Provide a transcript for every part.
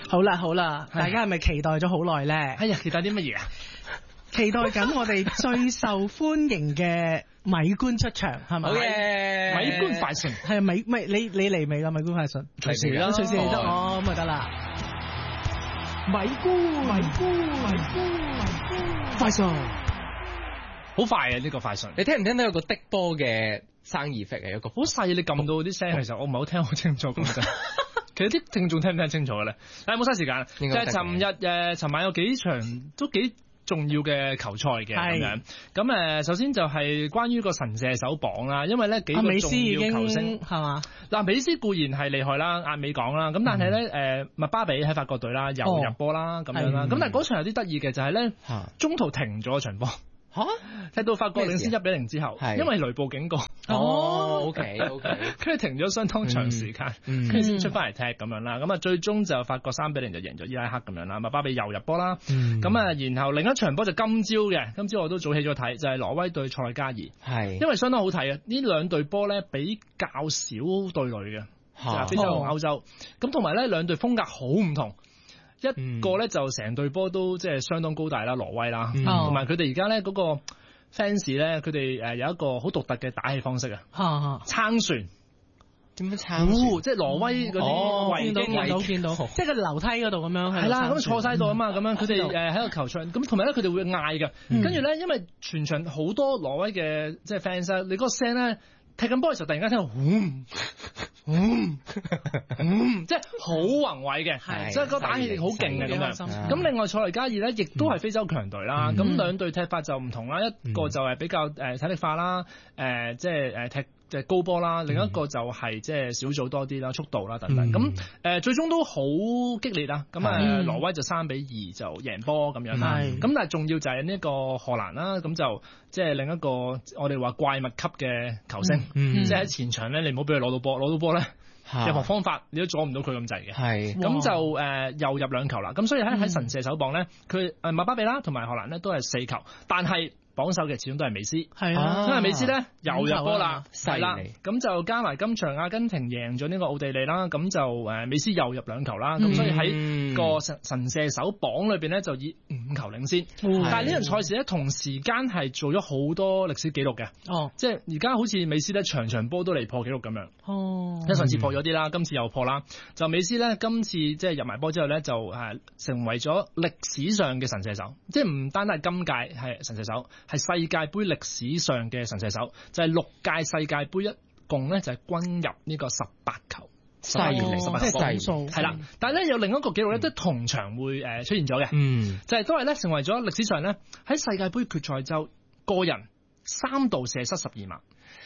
好啦，大家係咪期待咗好耐咧？ 哎呀，期待啲乜嘢啊？ 期待緊我哋最受歡迎嘅米官出場，係咪？ 好嘅， 米官快訊係咪？你嚟未㗎？米官快訊， 隨時啦， 隨時嚟得咁咪得啦。米官快訊， 好快啊！呢個快訊， 你聽唔聽到有個的波嘅生意 effect 係一個好細，你撳到啲聲，其實我唔係好聽好清楚咁滯。其實啲聽眾聽唔聽清楚嘅咧？冇嘥時間，就係尋晚有幾場都幾重要嘅球賽嘅咁樣。咁首先就係關於個神射手榜啦，因為咧幾個重要球星係嘛？ 嗱，美斯固然係厲害啦，壓尾講啦，咁但係咧麥巴比喺法國隊啦，又入波啦咁樣啦。咁但係嗰場有啲得意嘅就係咧，中途停咗場波。踢到法國領先1-0之後，因為雷暴警告。 OK， 跟住停咗相當長時間，跟住先出翻嚟踢咁樣啦。咁啊，最終就法國3-0就贏咗伊拉克咁樣啦。麥巴比又入波啦。咁啊，然後另一場波就今朝嘅，今朝我都早起咗睇，就係挪威對塞內加爾。係，因為相當好睇啊！呢兩隊波咧比較少對壘嘅，就係非洲同歐洲。咁同埋咧兩隊風格好唔同。一個咧就成隊波都即係相當高大啦，挪威啦，同埋佢哋而家咧嗰個 fans 咧，佢哋有一個好獨特嘅打氣方式啊，撐船。點樣撐？即係挪威嗰啲見到，即係個樓梯嗰度咁樣。係啦， 咁坐晒度啊嘛，咁樣佢哋喺個球場，咁同埋咧佢哋會嗌嘅，跟住咧因為全場好多挪威嘅即係 fans 咧，你嗰個聲咧踢緊波嘅時候突然間聽到即係好宏偉嘅，所以個打氣力好勁嘅咁樣。咁另外塞內加爾咧，亦都係非洲強隊啦。咁兩隊踢法就唔同啦，一個就係比較體力化啦，即係踢高波啦，另一個就係即係小組多啲啦，速度啦等等。咁最終都好激烈啊！咁挪威就3-2就贏波咁樣啦。咁但係重要就係呢個荷蘭啦，咁就即係另一個我哋話怪物級嘅球星，即係喺前場咧，你唔好俾佢攞到波咧。任何方法你都阻唔到佢咁滯嘅，咁就又入2球啦。咁所以喺神射手榜咧，佢麥巴比啦同埋荷蘭咧都係4球，但係榜首嘅始終都係美斯，因為美斯咧又入波啦，係啦，咁就加埋今場阿根廷贏咗呢個奧地利啦，咁就美斯又入2球啦，咁所以喺個神射手榜裏邊咧就以5球領先。但係呢場賽事咧同時間係做咗好多歷史紀錄嘅，即係而家好似美斯咧場波都嚟破紀錄咁樣，因為上次破咗啲啦，今次又破啦。就美斯咧今次即係入埋波之後咧就成為咗歷史上嘅神射手，即係唔單單係今屆係神射手。係世界盃歷史上嘅神射手，就係6屆世界盃一共咧就係均入呢個18球，犀利18數係啦。但係咧有另一個紀錄咧，都同場會出現咗嘅，就係都係咧成為咗歷史上咧喺世界盃決賽周個人3度射失12碼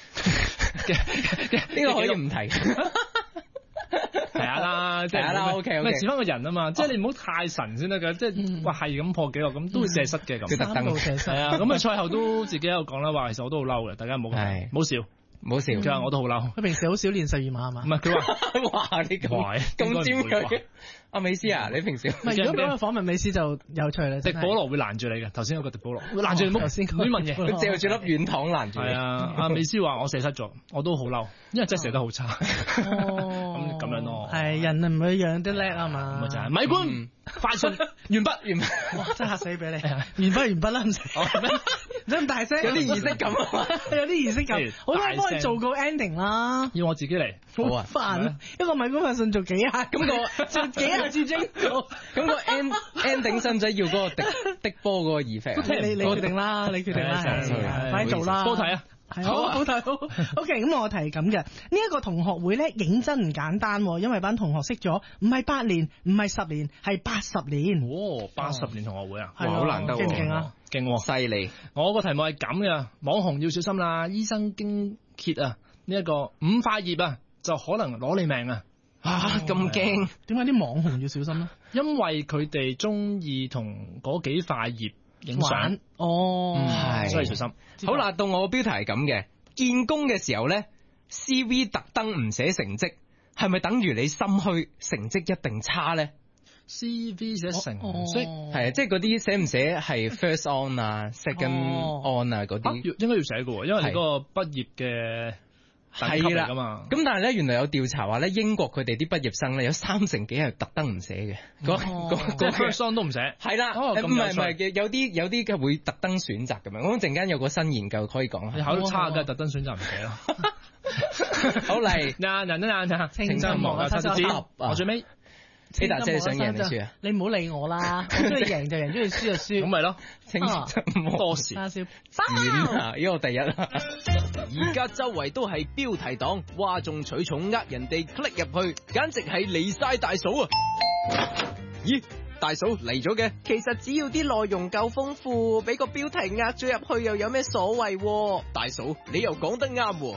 嘅，呢個可以唔提。係啦，即係 OK， 咪似翻個人啊嘛，即係你唔好太神先得噶，即係話係咁破紀錄咁都會射失嘅咁，特登射失係啊，咁啊賽後都自己喺度講啦，話其實我都好嬲嘅，大家唔好笑。冇笑，佢話我都好嬲。佢平時好少練12碼啊嘛。唔係佢話，哇你咁尖佢。阿美斯啊，你平時唔係如果俾我訪問美斯就有趣啦。迪保羅會攔住你嘅，頭先有個迪保羅會攔住你，頭先佢問嘢，佢借住粒軟糖攔住。係啊，阿美斯話我射失咗，我都好嬲，因為真係射得好差。咁樣咯。係人唔會樣都叻啊嘛。咪就係米官快訊完畢。哇！真係嚇死俾你。完畢啦，唔使咁大聲，有啲儀式感啊嘛，有啲儀式感。好多人幫你做個 ending 啦。要我自己嚟。好啊。煩一個米官快訊做幾下，咁個做幾下次精。咁個 ending 使唔使要嗰個滴波嗰個 effect？你決定啦，你決定啦，快啲做啦。多睇啊！係好睇好。OK， 咁我提咁嘅呢一個同學會咧，認真唔簡單，因為班同學識咗唔係8年，唔係10年，係80年。哦，80年同學會啊，好難得，勁唔勁啊？勁，犀利。我個題目係咁嘅，網紅要小心啦，醫生驚揭啊，呢一個5塊葉啊，就可能攞你命啊！咁驚？點解啲網紅要小心咧？因為佢哋中意同嗰幾塊葉影相。係，所以小心。 好啦，到我個標題係咁嘅，見工嘅時候咧 ，CV 特登唔寫成績，係咪等於你心虛，成績一定差咧 ？CV 寫成績係啊，即係嗰啲寫唔寫係 first on 啊，second on 啊嗰啲， 應該要寫嘅，因為你嗰個畢業嘅。 係啦嘛。咁但係咧，原來有調查話咧，英國佢哋啲畢業生咧有30%幾係特登唔寫嘅， 即係 first song 都唔寫。 係啦，唔係嘅，有啲嘅會特登選擇咁樣。咁陣間有個新研究可以講下。 你考得差嘅特登選擇唔寫咯。 好嚟， 嗱，青春忘我七子，我最尾。 A 大姐你想贏定輸啊？ 你唔好理我啦，我中意贏就贏，中意輸就輸。 咁咪咯，多事。 少轉啊！依個第一啦。 而家周圍都係標題黨，嘩眾取寵呃人哋 click 入去，簡直係離晒大嫂啊！咦，大嫂嚟咗嘅？ 其實只要啲內容夠豐富，俾個標題呃咗入去又有咩所謂？ 大嫂，你又講得啱喎。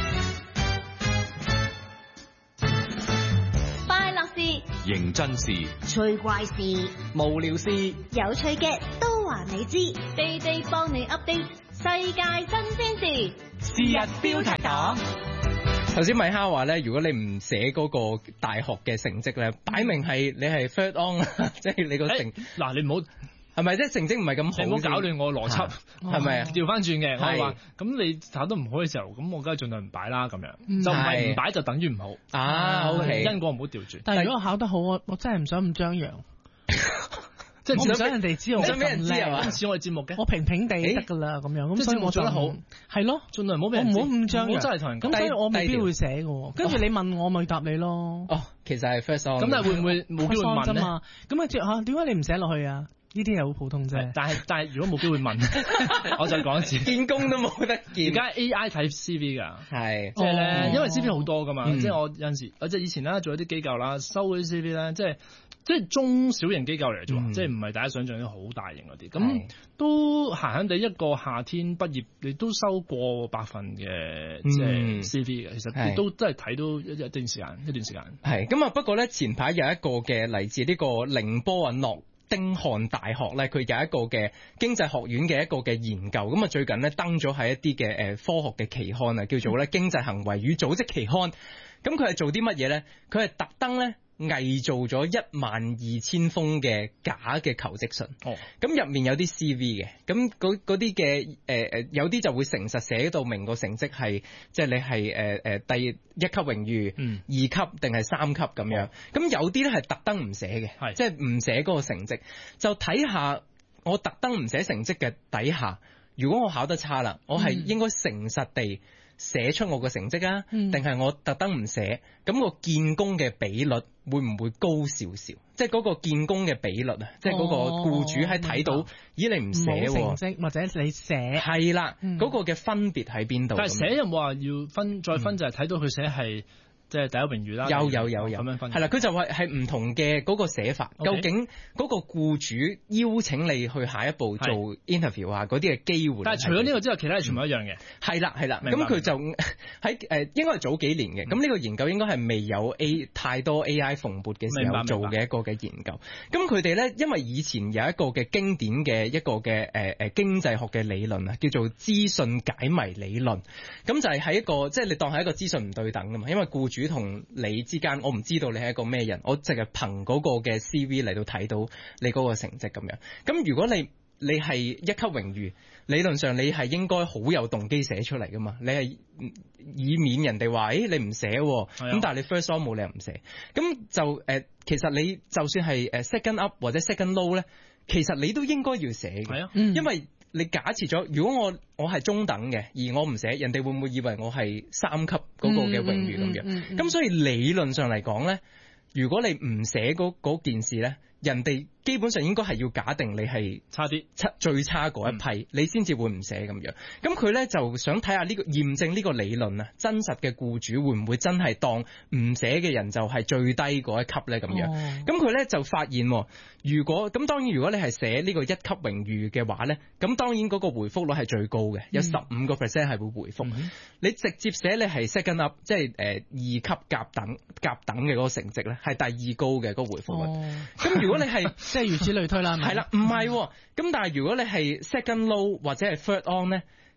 認真事、 趣怪事、 無聊事、 有趣嘅都話你知， 地地幫你 update 世界新鮮事。 是日標題黨。 頭先米哈話咧，如果你唔寫嗰個大學嘅成績咧，擺明係你係 third on，即係你個成。 嗱，你唔好。 係咪即係成績唔係咁好？ 你唔好搞亂我邏輯， 係咪啊？ 調翻轉嘅，我話咁你考得唔好嘅時候，咁我梗係盡量唔擺啦，咁樣就唔係唔擺就等於唔好啊。OK， 因果唔好調轉。 但係如果我考得好，我真係唔想咁張揚，即係唔想人哋知我咁叻， 咁似我哋節目嘅， 我平平地得㗎啦，咁樣咁所以我做得好， 係咯， 盡量唔好俾人唔好咁張揚， 真係同人咁所以我未必會寫嘅。跟住你問我咪答你咯。 哦，其實係 first on。 咁但係會唔會冇機會問咧？ 咁啊點解你唔寫落去啊？呢啲係好普通啫， 但係如果冇機會問，我再講一次， 見工都冇得見。 而家 AI 睇 CV 㗎， 係即係咧，因為 CV 好多㗎嘛，即係我有陣時，即係以前啦，做一啲機構啦，收嗰啲 CV 咧，即係中小型機構嚟啫，即係唔係大家想象啲好大型嗰啲，咁都閒閒地一個夏天畢業，你都收過百份嘅即係 CV 嘅，其實亦都真係睇到一段時間。 係咁啊，不過咧前排有一個嘅嚟自呢個寧波啊諾丁漢大學咧，佢有一個嘅經濟學院嘅一個嘅研究，咁啊最近咧登咗喺一啲嘅科學嘅期刊啊，叫做咧經濟行為與組織期刊。咁佢係做啲乜嘢咧？佢係特登咧偽造咗12000封嘅假嘅求職信。咁入面有啲 CV 嘅，咁嗰啲嘅有啲就會誠實寫到明個成績係，即係你係第1級榮譽、2級定係3級咁樣。咁有啲咧係特登唔寫嘅，即係唔寫嗰個成績，就睇下我特登唔寫成績嘅底下，如果我考得差啦，我係應該誠實地寫出我個成績啊，定係我特登唔寫？咁個見工嘅比率會唔會高少少？即係嗰個見工嘅比率啊，即係嗰個僱主喺睇到，咦你唔寫冇成績或者你寫係啦，嗰個嘅分別喺邊度？ 但係寫有冇話要分再分就係睇到佢寫係。即係第一榮譽啦， 有咁樣分， 係啦，佢就話係唔同嘅嗰個寫法。究竟嗰個僱主邀請你去下一步做 interview 啊，嗰啲嘅機會。 但係除咗呢個之外，其他係全部一樣嘅。 係啦，咁佢就喺應該係早幾年嘅。咁呢個研究應該係未有太多 AI 蓬勃嘅時候做嘅一個嘅研究。咁佢哋咧，因為以前有一個嘅經典嘅一個嘅經濟學嘅理論啊，叫做資訊解謎理論。咁就係喺一個即係你當係一個資訊唔對等㗎嘛，因為僱主同你之間，我唔知道你係一個咩人，我淨係憑嗰個嘅 CV 嚟到睇到你嗰個成績咁樣。咁如果你係1級榮譽，理論上你係應該好有動機寫出嚟噶嘛，你係以免人哋話，你唔寫，咁但係你 first on 冇理由唔寫。咁就其實你就算係second up 或者 second low 咧，其實你都應該要寫嘅，因為你假設咗，如果我係中等嘅，而我唔寫，人哋會唔會以為我係3級嗰個嘅榮譽咁樣？咁所以理論上嚟講咧，如果你唔寫嗰件事咧，人哋基本上應該係要假定你係差啲， 最差嗰一批，你先至會唔寫咁樣。咁佢咧就想睇下呢個驗證呢個理論啊，真實嘅僱主會唔會真係當唔寫嘅人就係最低嗰一級咧咁樣？咁佢咧就發現，如果你係寫呢個1級榮譽嘅話咧，咁當然嗰個回覆率係最高嘅，有15% 係會回覆。你直接寫你係 second up， 即係2級甲等嘅嗰個成績咧，係第2高嘅嗰個回覆率。咁如果你係即係如此類推啦， 係啦，唔係咁，但係如果你係 second low 或者係 third on 咧，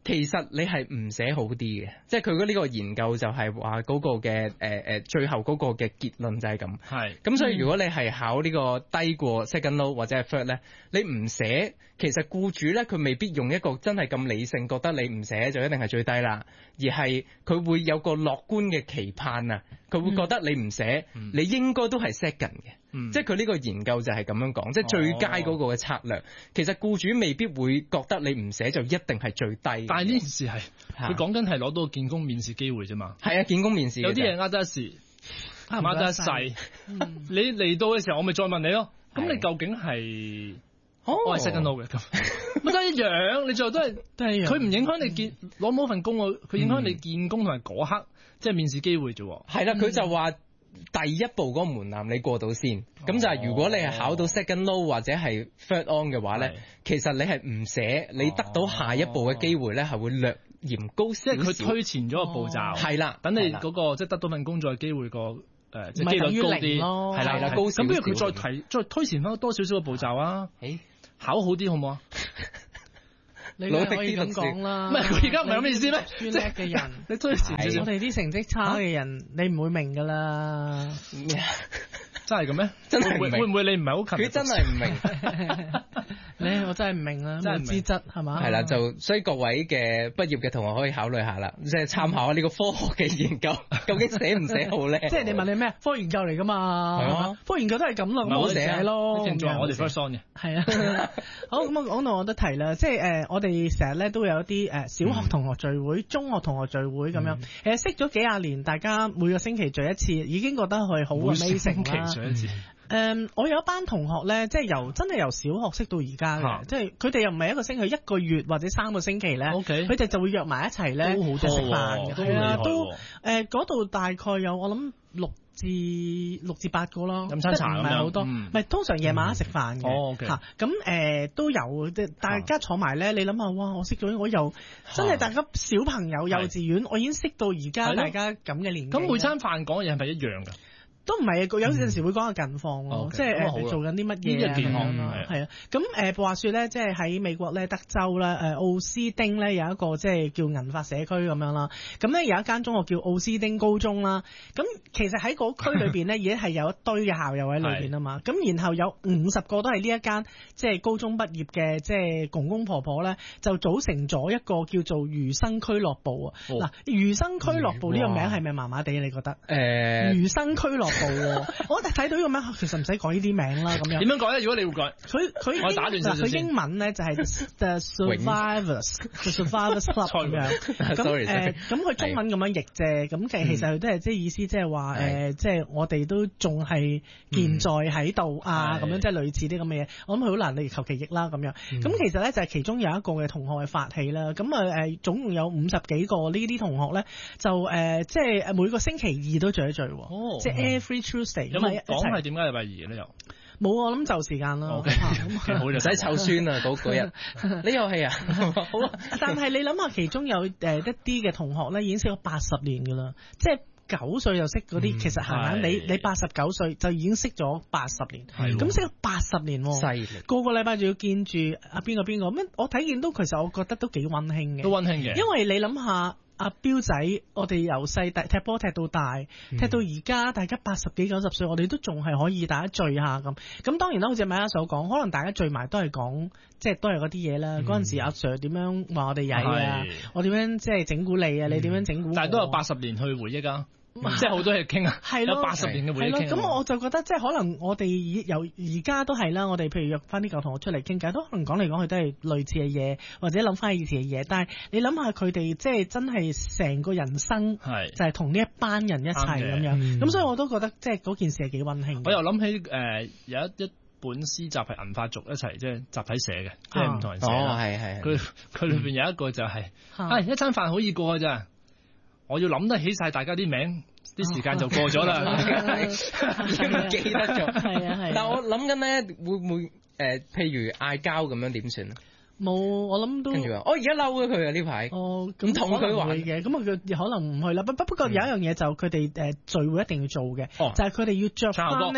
其實你係唔寫好啲嘅，即係佢呢個研究就係話嗰個嘅最後嗰個嘅結論就係咁。係。咁所以如果你係考呢個低過 second low 或者係 third 咧，你唔寫，其實僱主咧佢未必用一個真係咁理性覺得你唔寫就一定係最低啦，而係佢會有個樂觀嘅期盼啊，佢會覺得你唔寫，你應該都係 second 嘅。即係佢呢個研究就係咁樣講，即係最佳嗰個嘅策略。其實僱主未必會覺得你唔寫就一定係最低。但係呢件事係佢講緊係攞到見工面試機會啫嘛。係啊，見工面試有啲嘢呃得一時，呃得一世。你嚟到嘅時候，我咪再問你咯。咁你究竟係？我係 second low 嘅，咁咪都一樣。你最後都係一樣。佢唔影響你攞冇份工，佢影響你見工同埋嗰刻即係面試機會啫。係啦，佢就話。第一步嗰個門檻你過到先，咁就係如果你係考到 second low 或者係 third on 嘅話咧，其實你係唔寫，你得到下一步嘅機會咧係會略嫌高少少，即係佢推前咗個步驟，係啦，等你嗰個即係得到份工作嘅機會個即係機率高啲，係啦，高少少。咁不如佢再推前翻多少少個步驟啊？考好啲好唔好啊？你可以咁講啦，唔係佢而家唔係咁意思咩？專叻嘅人，你推前少少，我哋啲成績差嘅人，你唔會明噶啦。真係咁咩？真係會唔會你唔係好勤？佢真係唔明，我真係唔明啦，真係資質係嘛？係啦，就所以各位嘅畢業嘅同學可以考慮下啦，即係參考下呢個科學嘅研究，究竟寫唔寫好咧？即係你問你咩？科研究嚟噶嘛？係啊，科研究都係咁啦，咁我寫咯。正在我哋 first on 嘅。係啊，好咁啊，講到我都提啦，即係我哋成日咧都有一啲小學同學聚會、中學同學聚會咁樣，識咗幾廿年，大家每個星期聚一次，已經覺得佢好 amazing 啦。我有一班同學咧，即係真係由小學識到而家嘅，即係佢哋又唔係一個星期1個月或者3個星期咧，佢哋就會約埋一齊咧，都好多食飯嘅，係啊，都嗰度大概有我諗6至8個咯，飲餐茶咁樣，唔係好多，唔係通常夜晚食飯嘅嚇，咁都有，即係大家坐埋咧，你諗下，哇！我識咗我又真係大家小朋友幼稚園，我已經識到而家大家咁嘅年紀。咁每餐飯講嘅嘢係咪一樣㗎？都唔係有陣時會講下近況咯，即係做緊啲乜嘢啊咁樣咯，係啊。咁話說咧，即係喺美國咧德州咧，奧斯丁咧有一個即係叫銀髮社區咁樣啦。咁咧有一間中學叫奧斯丁高中啦。咁其實喺嗰區裏邊咧已經係有一堆嘅校友喺裏邊啊嘛。咁然後有50個都係呢一間即係高中畢業嘅即係公公婆婆咧，就組成咗一個叫做餘生俱樂部啊。嗱，餘生俱樂部呢個名係咪麻麻地你覺得？餘生俱樂我哋睇到呢個名，其實唔使改呢啲名啦，咁樣點樣改咧？如果你會改，我打亂少少先。佢英文咧就係 The Survivors，The Survivors Club 咁樣。咁佢中文咁樣譯啫。咁其實佢都係即係意思，即係話即係我哋都仲係健在喺度啊，咁樣即係類似啲咁嘅嘢。我諗佢好難你求其譯啦咁樣。咁其實咧就係其中有一個嘅同學係發起啦。咁總共有50幾個呢啲同學咧，就即係每個星期2都聚一聚，即係 every Tuesday。有冇講係點解禮拜2咧？又冇，我諗就時間啦。幾好就使湊孫啊！嗰日呢遊戲啊，好啊！但係你諗下，其中有一啲嘅同學咧，已經識咗80年噶啦，即係9歲就識嗰啲。其實係咪？你89歲就已經識咗80年，咁識咗80年，犀利！個禮拜仲要見住阿邊個咁，我睇見到其實我覺得都幾溫馨嘅，都溫馨嘅。因為你諗下。阿彪仔，我哋由細踢波踢到大，踢到而家，大家80幾90歲，我哋都仲係可以大家聚下咁。咁當然啦，好似米阿所講，可能大家聚埋都係講，即係都係嗰啲嘢啦。嗰陣時阿 Sir 點樣話我哋曳啊，我點樣即係整蠱你啊，你點樣整蠱我？但係都有80年去回憶啊。即係好多嘢傾啊，有80年嘅回憶傾。咁我就覺得即係可能我哋由而家都係啦，我哋譬如約翻啲舊同學出嚟傾偈，都可能講嚟講去都係類似嘅嘢，或者諗翻以前嘅嘢。但係你諗下佢哋即係真係成個人生就係同呢一班人一齊咁樣。咁所以我都覺得即係嗰件事係幾溫馨。我又諗起有一本詩集係銀髮族一齊即係集體寫嘅，即係唔同人寫啦。佢裏邊有一個就係一餐飯好易過㗎咋。我要諗得起晒大家啲名，啲時間就過咗啦，已經唔記得咗。係。但係我諗緊咧，會唔會譬如嗌交咁樣點算啊？冇，我諗都。跟住話，我而家嬲咗佢啊呢排。哦，咁同佢玩嘅，咁佢可能唔去啦。不過有一樣嘢就佢哋聚會一定要做嘅，就係佢哋要着翻咧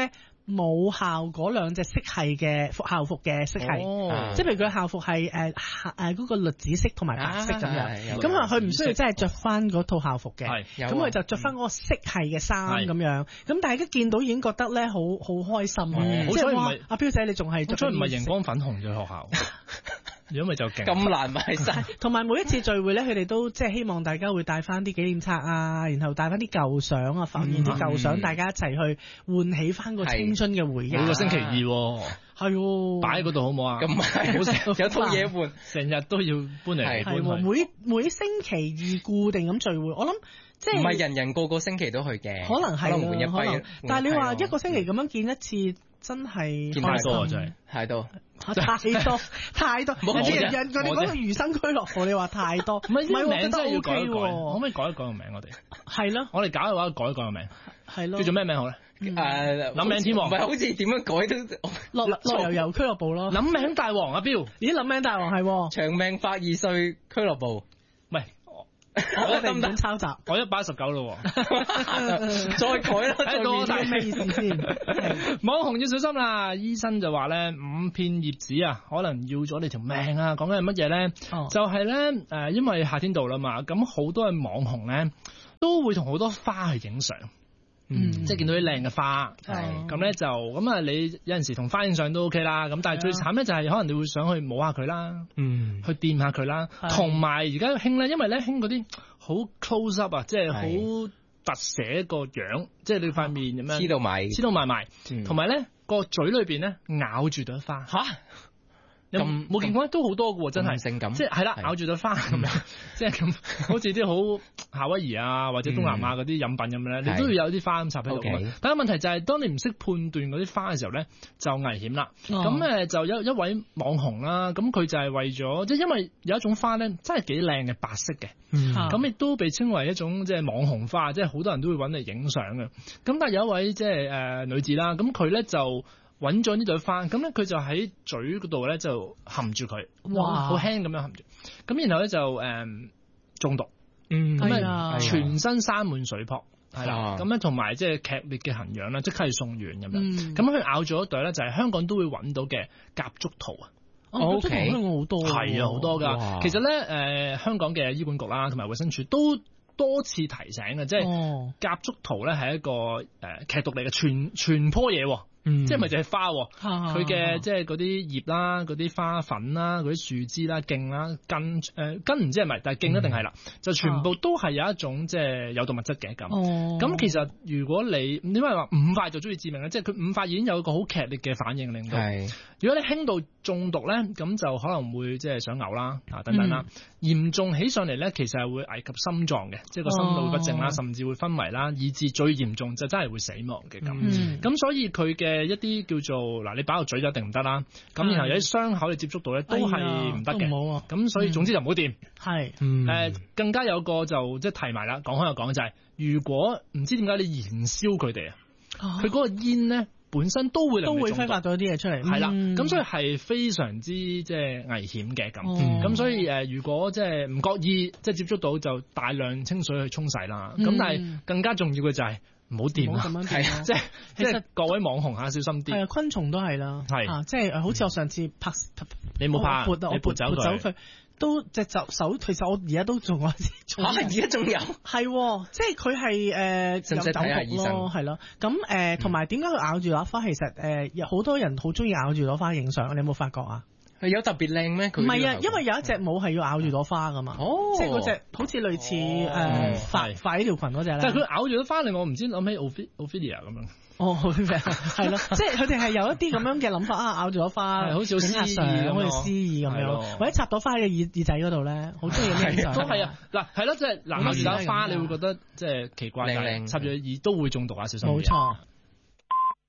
母校嗰兩隻色系嘅校服嘅色系，即係譬如佢校服係嗰個栗子色同埋白色咁樣，咁啊佢唔需要真係着翻嗰套校服嘅，咁佢就着翻嗰個色系嘅衫咁樣，咁大家見到已經覺得咧好開心，即係話阿彪仔你仲係， 所以唔係熒光粉紅嘅學校。如果咪就勁咁難買晒， 同埋每一次聚會咧，佢哋都即係希望大家會帶翻啲紀念冊啊，然後帶翻啲舊相啊，發現啲舊相，大家一齊去喚起翻個青春嘅回憶。 每個星期二係擺喺嗰度好唔好啊？ 咁係有套嘢換， 成日都要搬嚟搬去。 每星期二固定咁聚會，我諗即係唔係人人個星期都去嘅， 可能係換一批。 但係你話一個星期咁樣見一次，真係見太多啊！真係太多。 太多，人哋講個餘生俱樂部，你話太多，唔係名真係要改一改，可唔可以改一改個名？我哋係咯， 我哋搞嘅話改一改個名， 係咯， 叫做咩名好咧？諗名天王， 唔係好似點樣改都樂悠俱樂部咯。 諗名大王阿彪， 咦諗名大王係長命百2歲俱樂部， 喂。 我哋唔敢抄襲， 我119咯， 再改啦， 睇到咩意思先？ 網紅要小心啦，醫生就話咧5片葉子啊，可能要咗你條命啊！講緊係乜嘢咧？就係咧因為夏天到啦嘛，咁好多嘅網紅咧都會同好多花去影相。即係見到啲靚嘅花，咁咧就咁啊！你有陣時同花影相都 OK 啦，咁但係最慘咧就係可能你會想去摸下佢啦，去掂下佢啦，同埋而家興咧，因為咧興嗰啲好 close up 啊，即係好特寫個樣，即係你塊面咁樣黐到埋，同埋咧個嘴裏邊咧咬住朵花嚇。咁冇見過都好多嘅喎，真係性感，即係啦，咬住朵花咁樣，即係咁，好似啲好夏威夷啊或者東南亞嗰啲飲品咁樣咧，你都要有啲花咁插喺度。但係問題就係，當你唔識判斷嗰啲花嘅時候咧，就危險啦。咁就有一位網紅啦，咁佢就係為咗，即係因為有一種花咧，真係幾靚嘅白色嘅，咁亦都被稱為一種即係網紅花，即係好多人都會揾嚟影相嘅。咁但係有一位即係女子啦，咁佢咧就揾咗呢朵花，咁咧佢就喺嘴嗰度咧就含住佢，哇，好輕咁樣含住，咁然後咧就中毒，咁啊全身生滿水泡，係啦，咁咧同埋即係劇烈嘅痕癢啦，即刻要送院咁樣，咁佢咬咗一朵咧就係香港都會揾到嘅夾竹桃啊。 O K，香港好多， 係啊，好多㗎。其實咧香港嘅醫管局啦同埋衛生署都多次提醒嘅，即係夾竹桃咧係一個劇毒嚟嘅，全棵嘢。即係咪就係花？佢嘅即係嗰啲葉啦、嗰啲花粉啦、嗰啲樹枝啦、莖啦、根唔知係咪，但係莖一定係啦，就全部都係有一種即係有毒物質嘅咁。咁其實如果你點解話5塊就中意致命咧？即係佢5塊已經有一個好劇烈嘅反應，令到如果你輕度中毒咧，咁就可能會即係想嘔啦等等啦。嚴重起上嚟咧，其實係會危及心臟嘅，即係個心腦不正啦，甚至會昏迷啦，以至最嚴重就真係會死亡嘅咁。咁所以佢嘅一啲叫做嗱，你擺個嘴就一定唔得啦。咁然後有啲傷口你接觸到咧，都係唔得嘅。咁所以總之就唔好掂。係更加有個就即係提埋啦，講開又講就係，如果唔知點解你燃燒佢哋啊，佢嗰個煙咧本身都會揮發到啲嘢出嚟。係啦，咁所以係非常之即係危險嘅咁。咁所以如果即係唔覺意即係接觸到，就大量清水去沖洗啦。咁但係更加重要嘅就係唔好掂啊！係即係各位網紅下小心啲。係啊，昆蟲都係啦。係即係好似我上次拍，你冇拍，你撥走佢。都隻手，其實我而家都仲有而家仲有係，即係佢係有酒毒咯，係咯。咁同埋點解佢咬住朵花？其實有好多人好中意咬住朵花影相，你有冇發覺啊？係有特別靚咩？唔係啊，因為有一隻舞係要咬住朵花噶嘛。即係嗰隻好似類似發呢條裙嗰隻咧。但係佢咬住朵花令我唔知諗起 Ophelia 咁樣。係咯，即係佢哋係有一啲咁樣嘅諗法啊，咬住朵花，好似詩意，好似詩意咁樣，或者插朵花喺個耳仔嗰度咧，好中意影相。都係啊，嗱係咯，即係咬住朵花，你會覺得即係奇怪，但係插住耳都會中毒啊，小心啲。冇錯。